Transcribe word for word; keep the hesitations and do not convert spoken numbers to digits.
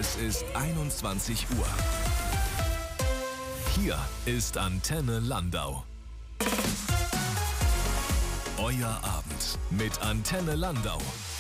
Es ist einundzwanzig Uhr. Hier ist Antenne Landau. Euer Abend mit Antenne Landau.